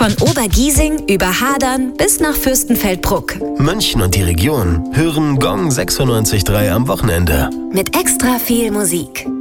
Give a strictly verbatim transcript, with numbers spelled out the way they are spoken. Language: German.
Von Obergiesing über Hadern bis nach Fürstenfeldbruck. München und die Region hören Gong sechsundneunzig Komma drei am Wochenende. Mit extra viel Musik.